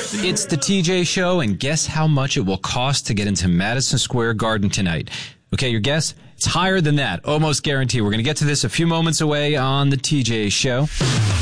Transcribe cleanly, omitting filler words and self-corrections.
It's the TJ Show, and guess how much it will cost to get into Madison Square Garden tonight? Okay, your guess? It's higher than that. Almost guaranteed. We're going to get to this a few moments away on the TJ Show.